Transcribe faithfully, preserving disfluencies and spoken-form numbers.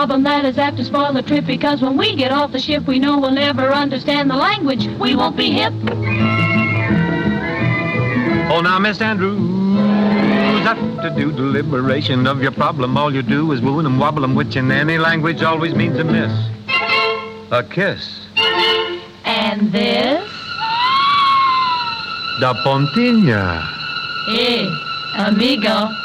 problem that is apt to spoil the trip, because when we get off the ship, we know we'll never understand the language. We won't be hip. Oh, now, Miss Andrews, after due deliberation of your problem, all you do is woo and wobble 'em, which in any language always means a miss. A kiss. And this? Da Pontinha. Hey, amigo.